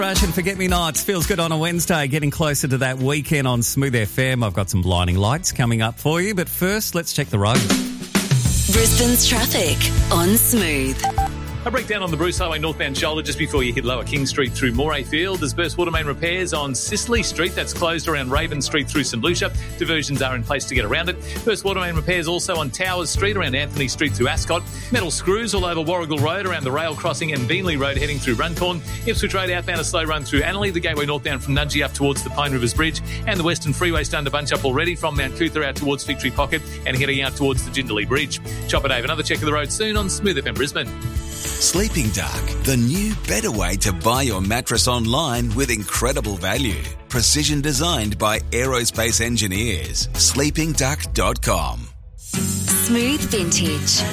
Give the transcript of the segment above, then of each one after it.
Rush and Forget Me Nots feels good on a Wednesday, getting closer to that weekend on Smooth FM. I've got some blinding lights coming up for you, but first, let's check the road. Brisbane's traffic on Smooth. A breakdown on the Bruce Highway northbound shoulder just before you hit Lower King Street through Moray Field. There's burst water main repairs on Cicely Street. That's closed around Raven Street through St Lucia. Diversions are in place to get around it. Burst water main repairs also on Towers Street around Anthony Street through Ascot. Metal screws all over Warrigal Road around the rail crossing and Beanley Road heading through Runcorn. Ipswich Road outbound a slow run through Annerley. The gateway northbound from Nudgee up towards the Pine Rivers Bridge. And the Western Freeway starting to bunch up already from Mount Cootha out towards Victory Pocket and heading out towards the Jindalee Bridge. Chopper Dave, another check of the road soon on Smooth FM Brisbane. Sleeping Dark, the new better way to buy your mattress online with incredible value. Precision designed by aerospace engineers. sleepingduck.com. Smooth Vintage.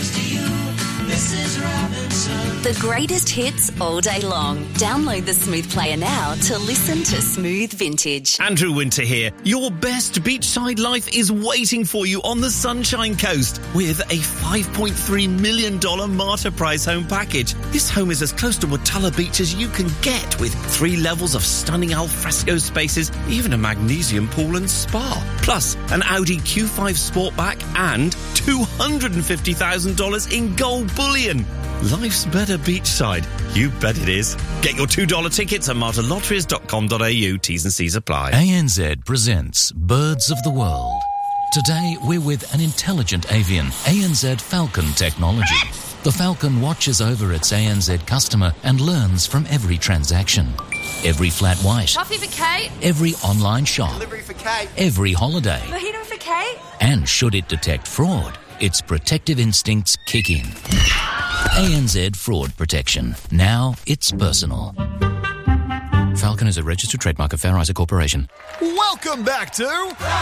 The greatest hits all day long. Download the Smooth Player now to listen to Smooth Vintage. Andrew Winter here. Your best beachside life is waiting for you on the Sunshine Coast with a $5.3 million Marta Prize home package. This home is as close to Watala Beach as you can get, with 3 levels of stunning alfresco spaces, even a magnesium pool and spa. Plus, an Audi Q5 Sportback and $250,000 in gold bullion. Life's better beachside. You bet it is. Get your $2 tickets at martalotteries.com.au. T's and C's apply. ANZ presents Birds of the World. Today, we're with an intelligent avian, ANZ Falcon technology. The Falcon watches over its ANZ customer and learns from every transaction. Every flat white. Coffee for Kate. Every online shop. Delivery for Kate. Every holiday. Mojito for Kate. And should it detect fraud, its protective instincts kick in. ANZ Fraud Protection. Now it's personal. Falcon is a registered trademark of Fair Isaac Corporation. Welcome back to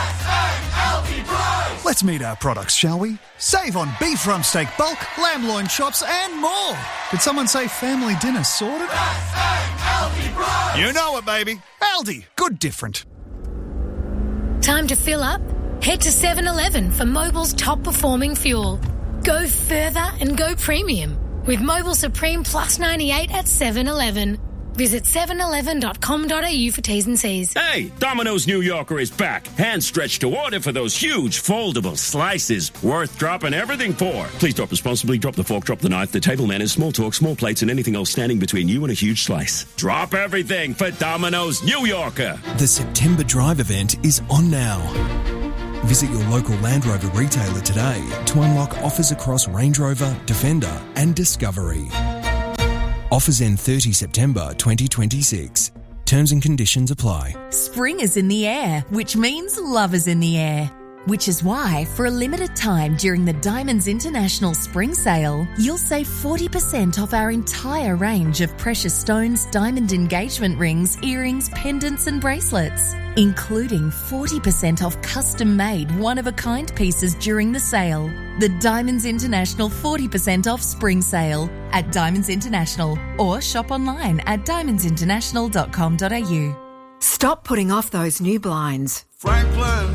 Let's meet our products, shall we? Save on beef rump steak bulk, lamb loin chops and more. Did someone say family dinner sorted? You know it, baby. Aldi. Good different. Time to fill up? Head to 7-Eleven for Mobil's top performing fuel. Go further and go premium with Mobil Supreme Plus 98 at 7-Eleven. Visit 711.com.au for T's and C's. Hey, Domino's New Yorker is back. Hand stretched to order for those huge foldable slices. Worth dropping everything for. Please drop responsibly. Drop the fork, drop the knife, the table manners, small talk, small plates, and anything else standing between you and a huge slice. Drop everything for Domino's New Yorker. The September Drive event is on now. Visit your local Land Rover retailer today to unlock offers across Range Rover, Defender and Discovery. Offers end 30 September 2026. Terms and conditions apply. Spring is in the air, which means love is in the air. Which is why, for a limited time during the Diamonds International Spring Sale, you'll save 40% off our entire range of precious stones, diamond engagement rings, earrings, pendants and bracelets, including 40% off custom-made, one-of-a-kind pieces during the sale. The Diamonds International 40% off Spring Sale at Diamonds International, or shop online at diamondsinternational.com.au. Stop putting off those new blinds. Franklin.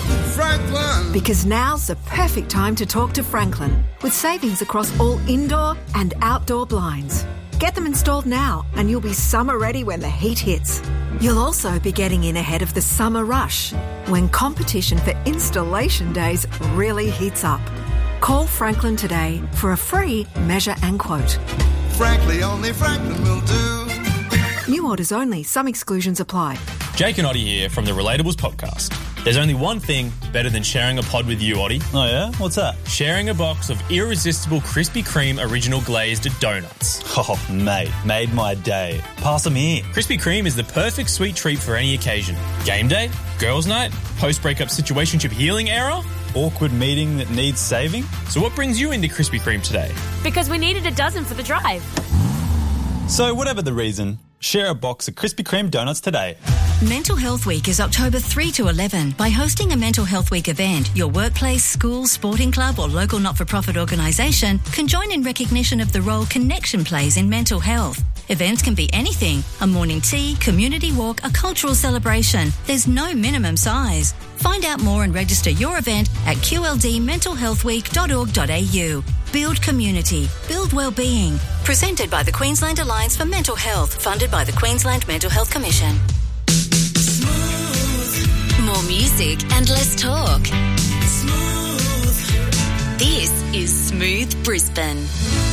Because now's the perfect time to talk to Franklin, with savings across all indoor and outdoor blinds. Get them installed now and you'll be summer ready when the heat hits. You'll also be getting in ahead of the summer rush, when competition for installation days really heats up. Call Franklin today for a free measure and quote. Frankly, only Franklin will do. New orders only. Some exclusions apply. Jake and Oddie here from the Relatables podcast. There's only one thing better than sharing a pod with you, Oddie. Oh, yeah? What's that? Sharing a box of irresistible Krispy Kreme original glazed donuts. Oh, mate, made my day. Pass them here. Krispy Kreme is the perfect sweet treat for any occasion. Game day, girls' night, post-breakup situationship healing era, awkward meeting that needs saving. So what brings you into Krispy Kreme today? Because we needed a dozen for the drive. So whatever the reason, share a box of Krispy Kreme donuts today. Mental Health Week is October 3 to 11. By hosting a Mental Health Week event, your workplace, school, sporting club or local not-for-profit organisation can join in recognition of the role Connection plays in mental health. Events can be anything: a morning tea, community walk, a cultural celebration. There's no minimum size. Find out more and register your event at qldmentalhealthweek.org.au. Build community. Build well-being. Presented by the Queensland Alliance for Mental Health, funded by the Queensland Mental Health Commission. More music and less talk. This is Smooth Brisbane.